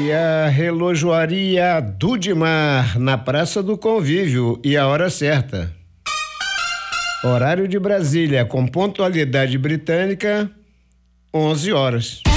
e a relojoaria Dudimar, na Praça do Convívio, e a hora certa. Horário de Brasília, com pontualidade britânica, 11 horas.